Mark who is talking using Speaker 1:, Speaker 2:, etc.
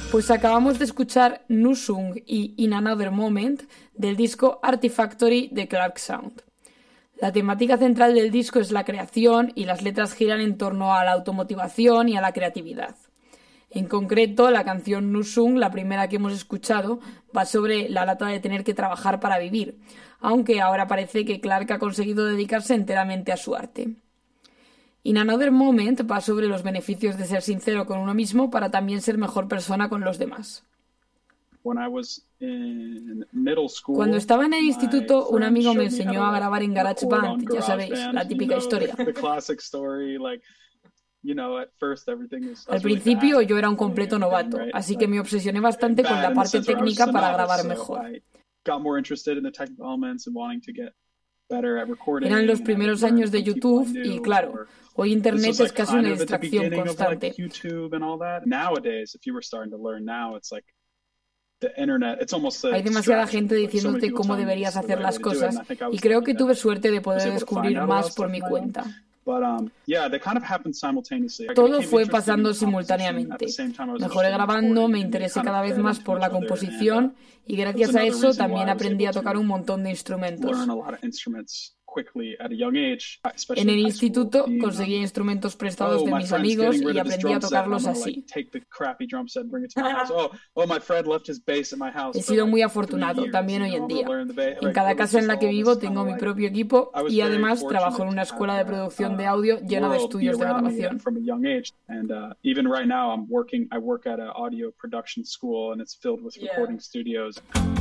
Speaker 1: Pues acabamos de escuchar Nusung y In Another Moment del disco Artifactory de Clark Sound. La temática central del disco es la creación y las letras giran en torno a la automotivación y a la creatividad. En concreto, la canción Nusung, la primera que hemos escuchado, va sobre la lata de tener que trabajar para vivir, aunque ahora parece que Clark ha conseguido dedicarse enteramente a su arte. In Another Moment va sobre los beneficios de ser sincero con uno mismo para también ser mejor persona con los demás. Cuando estaba en el instituto, un amigo me enseñó a grabar en GarageBand, ya sabéis, la típica historia. Al principio yo era un completo novato, así que me obsesioné bastante con la parte técnica para grabar mejor. Eran los primeros años de YouTube y, claro, hoy Internet es casi una distracción constante. Hay demasiada gente diciéndote cómo deberías hacer las cosas y creo que tuve suerte de poder descubrir más por mi cuenta. Todo fue pasando simultáneamente. Mejoré grabando, me interesé cada vez más por la composición y gracias a eso también aprendí a tocar un montón de instrumentos. En el instituto conseguí instrumentos prestados de mis amigos y aprendí a tocarlos así. He sido muy afortunado, también hoy en día. En cada casa en la que vivo tengo mi propio equipo y además trabajo en una escuela de producción de audio llena de estudios de grabación.
Speaker 2: Even right now, I work at an audio production school, and it's filled with recording studios.